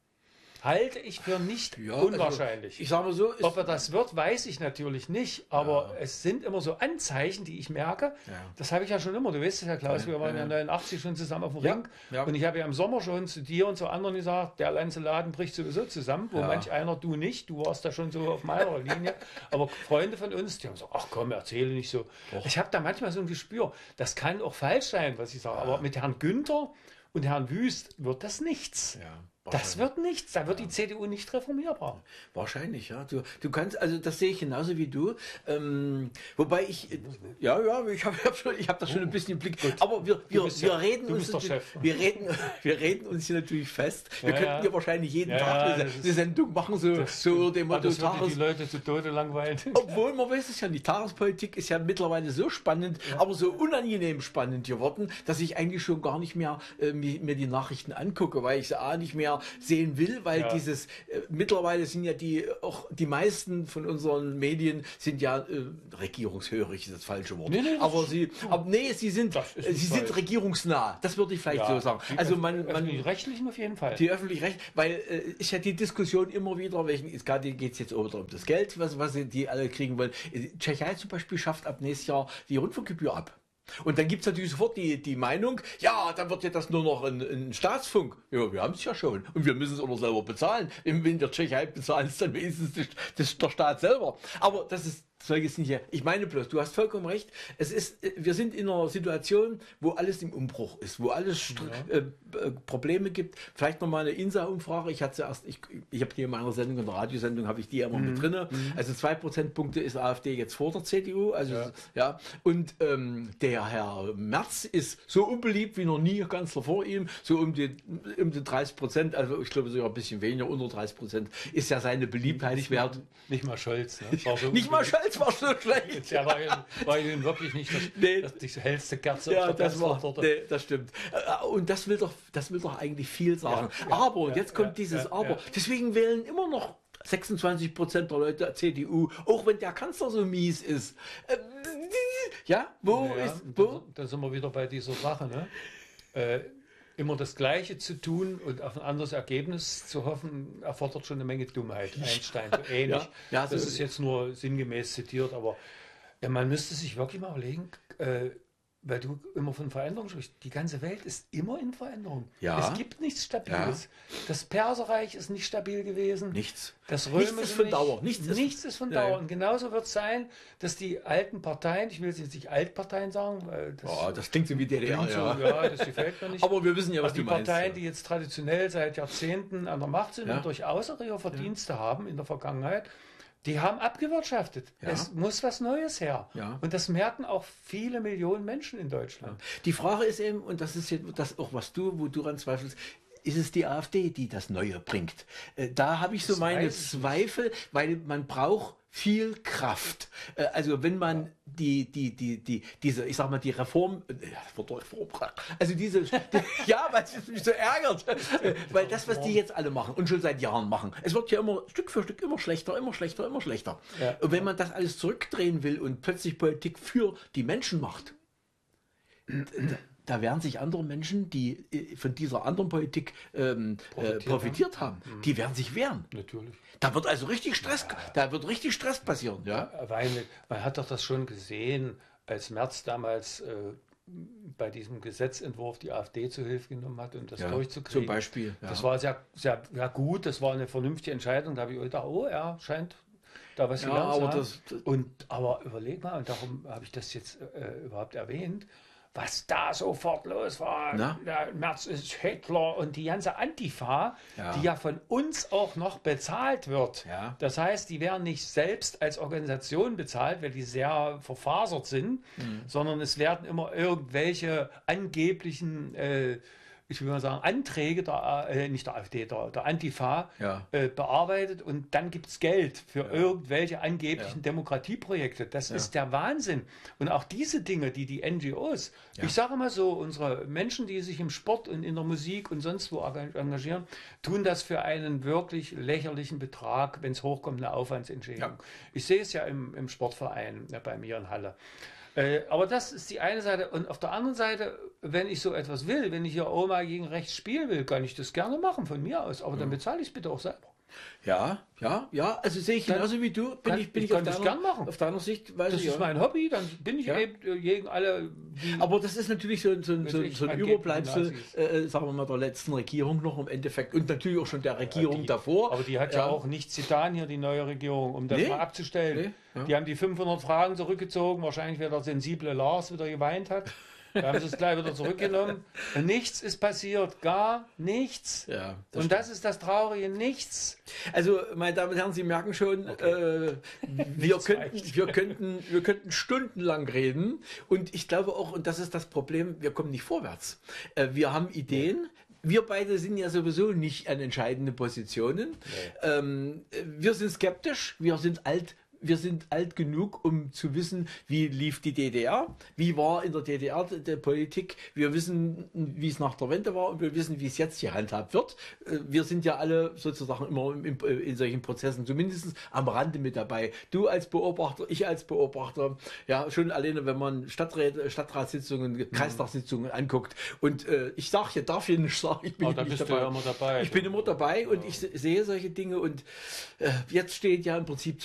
Halte ich für nicht ja, unwahrscheinlich.
Also, ich sage mal so,
ob er das wird, weiß ich natürlich nicht, aber ja. es sind immer so Anzeichen, die ich merke. Ja. Das habe ich ja schon immer. Du weißt es ja, Klaus, ja, wir waren ja, ja neunundachtzig schon zusammen auf dem ja. Ring. Ja. Und ich habe ja im Sommer schon zu dir und zu anderen gesagt, der ganze Laden bricht sowieso zusammen, wo ja. manch einer, du nicht, du warst da schon so auf meiner Linie. Aber Freunde von uns, die haben gesagt, ach komm, erzähle nicht so. Doch. Ich habe da manchmal so ein Gespür, das kann auch falsch sein, was ich sage. Ja. Aber mit Herrn Günther und Herrn Wüst wird das nichts.
Ja.
Das wird nichts, da wird ja. die C D U nicht reformierbar.
Wahrscheinlich, ja. Du, du kannst, also das sehe ich genauso wie du. Ähm, wobei ich, ja, ja, ich habe ich hab das schon ein bisschen im Blick. Gut. Aber wir, wir, wir, ja, reden uns, wir, reden, wir reden uns hier natürlich fest. Wir ja, könnten ja wahrscheinlich jeden ja, Tag eine, eine Sendung machen, so,
das,
so unter dem Motto.
Das Tages, die Leute zu Tode langweilen.
Obwohl, man weiß es ja nicht. Tagespolitik ist ja mittlerweile so spannend, ja. aber so unangenehm spannend geworden, dass ich eigentlich schon gar nicht mehr äh, mir die Nachrichten angucke, weil ich sie A nicht mehr sehen will, weil ja. dieses äh, mittlerweile sind ja die auch die meisten von unseren Medien sind ja äh, regierungshörig, ist das falsche Wort. Nee, nee, aber sie aber nee, sie sind äh, sie sind regierungsnah. Das würde ich vielleicht ja. so sagen.
Die
also man, man
öffentlich-rechtlichen auf jeden Fall.
Die öffentlich-rechtlichen, weil äh, ist ja die Diskussion immer wieder, welchen ist gerade geht es jetzt um das Geld, was was die alle kriegen wollen. Tschechei zum Beispiel schafft ab nächstes Jahr die Rundfunkgebühr ab. Und dann gibt es natürlich sofort die, die Meinung, ja, dann wird ja das nur noch ein, ein Staatsfunk. Ja, wir haben es ja schon. Und wir müssen es auch noch selber bezahlen. Wenn der Tschechei bezahlen, ist dann wenigstens das, das, der Staat selber. Aber das ist solches nicht. Ich meine bloß, du hast vollkommen recht. Es ist, wir sind in einer Situation, wo alles im Umbruch ist, wo alles ja. äh, Probleme gibt. Vielleicht noch mal eine INSA-Umfrage. Ich hatte zuerst, ich, ich habe die in meiner Sendung, in der Radiosendung, habe ich die immer mhm. mit drinne. Mhm. Also zwei Prozentpunkte ist AfD jetzt vor der C D U. Also ja. ja. Und ähm, der Herr Merz ist so unbeliebt wie noch nie Kanzler vor ihm. So um die, um die dreißig Prozent, also ich glaube sogar ein bisschen weniger, unter dreißig Prozent ist ja seine Beliebtheit wert.
Nicht mal Scholz. Ne?
So nicht mal Scholz war so schlecht.
Ja, war, war Ihnen wirklich nicht das,
nee.
das, die hellste Kerze
ja, auf der das war, nee, das stimmt. Und das will doch, das will doch eigentlich viel sagen. Ja, ja, aber, ja, jetzt kommt ja, dieses ja, Aber. Ja. Deswegen wählen immer noch sechsundzwanzig Prozent der Leute C D U, auch wenn der Kanzler so mies ist. Ja, wo
ja,
ist...
Wo? Da sind wir wieder bei dieser Sache, ne? Äh, immer das Gleiche zu tun und auf ein anderes Ergebnis zu hoffen, erfordert schon eine Menge Dummheit. Einstein, so ähnlich. Ja, ja, so das ist jetzt nur sinngemäß zitiert, aber ja, man müsste sich wirklich mal überlegen, äh, weil du immer von Veränderung sprichst. Die ganze Welt ist immer in Veränderung.
Ja.
Es gibt nichts Stabiles. Ja. Das Perserreich ist nicht stabil gewesen.
Nichts.
Das
Nichts ist von Dauer.
Nichts ist, nichts ist von Dauer. Ja. Und genauso wird es sein, dass die alten Parteien, ich will jetzt nicht Altparteien sagen, weil das,
oh, das klingt so wie D D R.
So, ja. ja, das gefällt mir nicht.
Aber wir wissen ja, was
die
du
meinst. Die Parteien,
ja.
die jetzt traditionell seit Jahrzehnten an der Macht sind ja. und durchaus auch ihre Verdienste ja. haben in der Vergangenheit, die haben abgewirtschaftet. Ja. Es muss was Neues her.
Ja.
Und das merken auch viele Millionen Menschen in Deutschland.
Ja. Die Frage ist eben, und das ist jetzt das auch, was du, wo du daran zweifelst, ist es die AfD, die das Neue bringt? Da habe ich so das meine Zweifel, weil man braucht viel Kraft. Also wenn man die, die, die, die, diese, ich sag mal, die Reform, also diese, die, ja, weil es mich so ärgert, weil das, was die jetzt alle machen und schon seit Jahren machen, es wird ja immer Stück für Stück immer schlechter, immer schlechter, immer schlechter. Ja. Und wenn man das alles zurückdrehen will und plötzlich Politik für die Menschen macht, da werden sich andere Menschen, die von dieser anderen Politik ähm, profitiert, äh, profitiert haben, haben, die werden sich wehren.
Natürlich.
Da wird also richtig Stress, ja. da wird richtig Stress passieren. Ja?
Weil man hat doch das schon gesehen, als Merz damals äh, bei diesem Gesetzentwurf die AfD zu Hilfe genommen hat, um das
ja,
durchzukriegen.
Zum Beispiel.
Ja. Das war sehr, sehr ja gut, das war eine vernünftige Entscheidung. Da habe ich gedacht, oh, er scheint da was
ja,
gelernt
aber zu haben. Das,
und, aber überleg mal, und darum habe ich das jetzt äh, überhaupt erwähnt, was da sofort los war. Na? Der Merz ist Hitler und die ganze Antifa, ja. die ja von uns auch noch bezahlt wird.
Ja.
Das heißt, die werden nicht selbst als Organisation bezahlt, weil die sehr verfasert sind, mhm. sondern es werden immer irgendwelche angeblichen äh, ich will mal sagen, Anträge der, äh, nicht der AfD, der, der Antifa
ja.
äh, bearbeitet und dann gibt es Geld für ja. irgendwelche angeblichen ja. Demokratieprojekte. Das ja. ist der Wahnsinn. Und auch diese Dinge, die die N G Os, ja. ich sage mal so, unsere Menschen, die sich im Sport und in der Musik und sonst wo engagieren, tun das für einen wirklich lächerlichen Betrag, wenn es hochkommt, eine Aufwandsentschädigung. Ja. Ich sehe es ja im, im Sportverein ja, bei mir in Halle. Aber das ist die eine Seite. Und auf der anderen Seite, wenn ich so etwas will, wenn ich hier Oma gegen rechts spielen will, kann ich das gerne machen von mir aus. Aber ja. dann bezahle ich es bitte auch selber.
Ja, ja, ja. Also sehe ich genauso wie du. Bin
kann,
ich, bin
ich,
ich
kann
auf,
das
deiner,
gern machen.
auf deiner Sicht. Weiß
das
ich,
ist
ja.
mein Hobby. Dann bin ich
ja.
eben gegen alle.
Aber das ist natürlich so, so, so, so ein Überbleibsel, äh, sagen wir mal, der letzten Regierung noch im Endeffekt und natürlich auch schon der Regierung
die,
davor.
Aber die hat ja, ja auch nichts getan hier, die neue Regierung, um das nee. mal abzustellen. Nee. Ja. Die haben die fünfhundert Fragen zurückgezogen. Wahrscheinlich, weil der sensible Lars wieder geweint hat. Da haben sie es gleich wieder zurückgenommen. Und nichts ist passiert, gar nichts.
Ja,
das und das ist das Traurige, nichts.
Also, meine Damen und Herren, Sie merken schon, okay. äh, wir, könnten, wir, könnten, wir könnten stundenlang reden. Und ich glaube auch, und das ist das Problem, wir kommen nicht vorwärts. Äh, wir haben Ideen. Wir beide sind ja sowieso nicht an entscheidenden Positionen. Nee. Ähm, wir sind skeptisch, wir sind alt. Wir sind alt genug, um zu wissen, wie lief die D D R, wie war in der D D R die Politik. Wir wissen, wie es nach der Wende war und wir wissen, wie es jetzt gehandhabt wird. Wir sind ja alle sozusagen immer in, in solchen Prozessen zumindest am Rande mit dabei. Du als Beobachter, ich als Beobachter. Ja, schon alleine, wenn man Stadträte, Stadtratssitzungen, Kreistagssitzungen anguckt. Und äh, ich sage hier, darf ich nicht sagen, ich bin,
oh, da
nicht
bist
dabei.
Du ja immer dabei.
Ich bin immer dabei und ich sehe solche Dinge und äh, jetzt steht ja im Prinzip